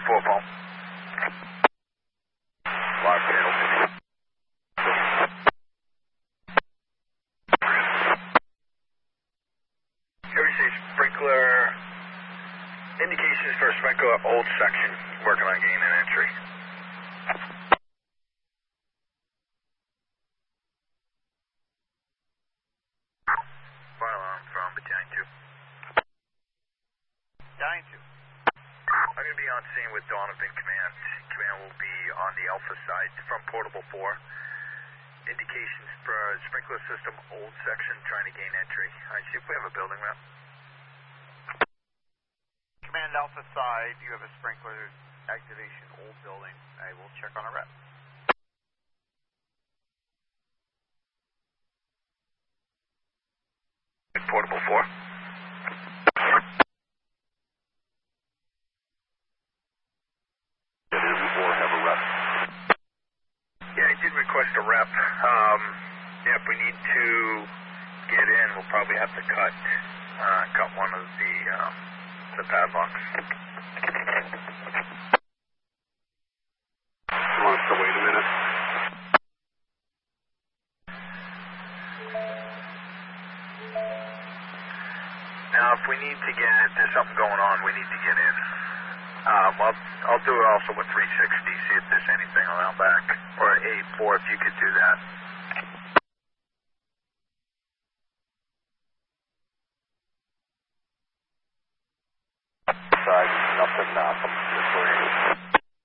4 phone. Lock channel. Every sprinkler. Indications for sprinkler old section. Working on gain and entry. Fire alarm from Battalion 2. Battalion 2. I'm going to be on scene with Donovan Command. Command will be on the Alpha side from Portable 4. Indications for sprinkler system old section trying to gain entry. Alright, see if we have a building map. Command Alpha side, you have a sprinkler activation old building. I will check on a rep. Portable 4. Have a rep. Yeah, I did request a rep. Yeah, if we need to get in, we'll probably have to cut one of the padlocks. You want us to wait a minute? Now, if we need to get, if there's something going on, we need to get in. I'll do it also with 360, see if there's anything around back. Or 8-4 if you could do that.